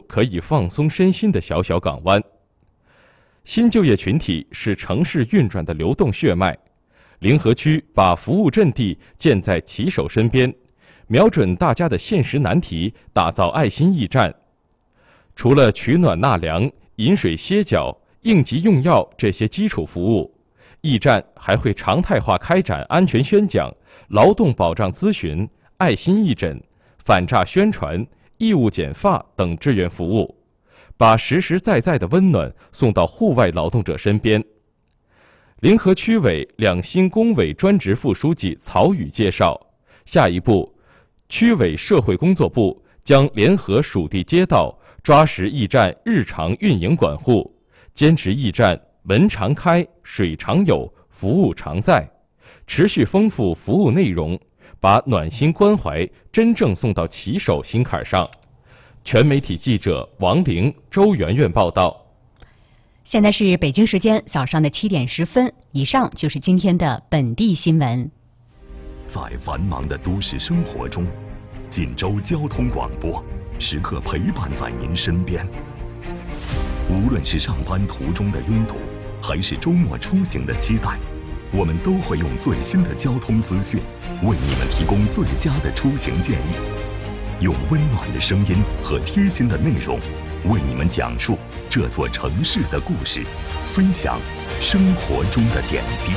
可以放松身心的小小港湾。新就业群体是城市运转的流动血脉，临河区把服务阵地建在骑手身边，瞄准大家的现实难题，打造爱心驿站。除了取暖纳凉、饮水歇脚、应急用药这些基础服务，驿站还会常态化开展安全宣讲、劳动保障咨询、爱心义诊、反诈宣传、义务剪发等志愿服务，把实实在在的温暖送到户外劳动者身边。临河区委两新工委专职副书记曹宇介绍，下一步，区委社会工作部将联合属地街道，抓实驿站日常运营管护，坚持驿站门常开、水常有、服务常在，持续丰富服务内容，把暖心关怀真正送到骑手心坎上。全媒体记者王玲、周媛媛报道。 现在是北京时间早上的7点10分，以上就是今天的本地新闻。 在繁忙的都市生活中，锦州交通广播时刻陪伴在您身边。无论是上班途中的拥堵，还是周末出行的期待，我们都会用最新的交通资讯，为你们提供最佳的出行建议，用温暖的声音和贴心的内容，为你们讲述这座城市的故事，分享生活中的点滴。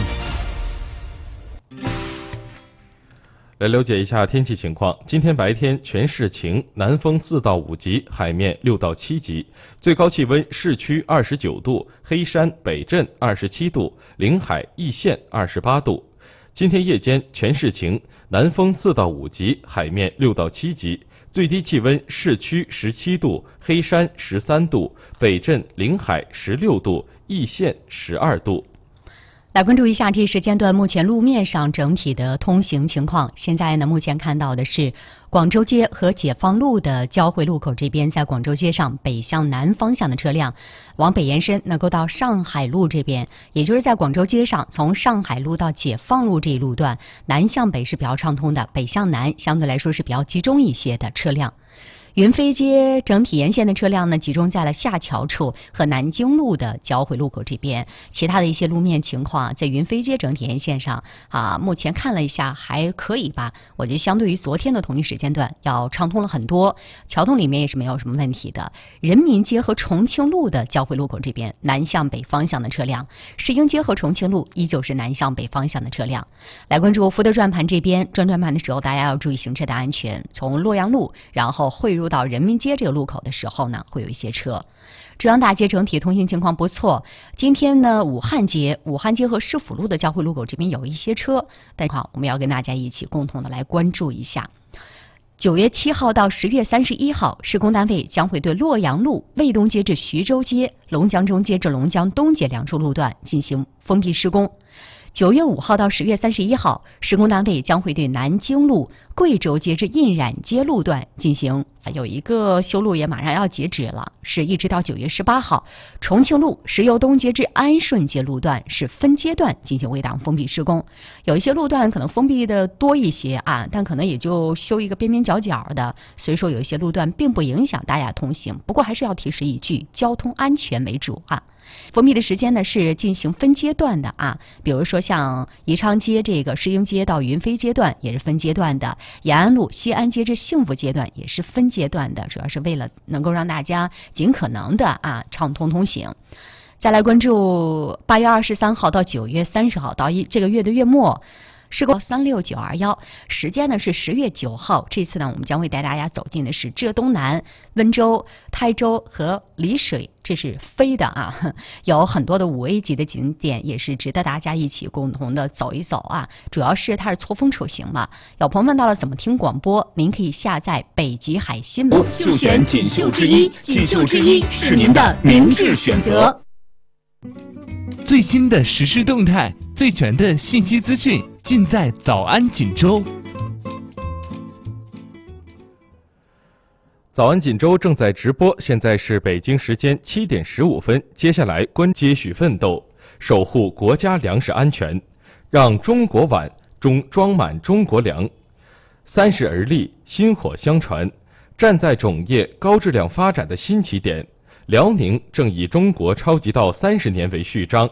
来了解一下天气情况。今天白天全市晴，南风4到5级，海面6到7级，最高气温市区29度，黑山、北镇27度，临海、易县28度。今天夜间全市晴，南风4到5级，海面6到7级，最低气温市区17度，黑山13度，北镇、临海16度，易县12度。 来关注一下这时间段目前路面上整体的通行情况。现在呢，目前看到的是广州街和解放路的交汇路口这边，在广州街上北向南方向的车辆往北延伸，能够到上海路这边，也就是在广州街上从上海路到解放路这一路段，南向北是比较畅通的，北向南相对来说是比较集中一些的车辆。云飞街整体沿线的车辆呢，集中在了下桥处和南京路的交汇路口这边。其他的一些路面情况，在云飞街整体沿线上目前看了一下还可以吧，我觉得相对于昨天的同一时间段要畅通了很多。桥洞里面也是没有什么问题的。人民街和重庆路的交汇路口这边，南向北方向的车辆，世英街和重庆路依旧是南向北方向的车辆。来关注福德转盘这边，转盘的时候大家要注意行车的安全，从洛阳路然后汇入到人民街这个路口的时候呢，会有一些车。中央大街整体通行情况不错。今天呢，武汉街和市府路的交汇路口这边有一些车，但好，我们要跟大家一起共同的来关注一下。9月7号到10月31号，施工单位将会对洛阳路卫东街至徐州街、龙江中街至龙江东街2处路段进行封闭施工。9月5号到10月31号，施工单位将会对南京路贵州街至印染街路段进行有一个修路也马上要截止了，是一直到9月18号。重庆路石油东街至安顺街路段是分阶段进行围挡封闭施工，有一些路段可能封闭的多一些但可能也就修一个边边角角的，所以说有一些路段并不影响大家通行。不过还是要提示一句，交通安全为主封闭的时间呢是进行分阶段的比如说像宜昌街这个世英街到云飞阶段也是分阶段的，延安路西安街至幸福阶段也是分阶段的，主要是为了能够让大家尽可能的畅通通行。再来关注8月23号到9月30号到这个月的月末，施工36921，时间呢是10月9号。这次呢，我们将会带大家走进的是浙东南、温州、台州和丽水，这是飞的有很多的5A 级的景点，也是值得大家一起共同的走一走主要是它是错峰出行嘛。有朋友问到了怎么听广播，您可以下载北极海新闻， 就选锦绣之一，锦绣之一是您的明智选择。 最新的时事动态，最全的信息资讯，尽在早安锦州。 早安锦州正在直播，现在是北京时间7点15分。接下来接续奋斗，守护国家粮食安全，让中国碗装满中国粮。30而立，薪火相传， 站在种业高质量发展的新起点，辽宁正以中国超级道30年为序章，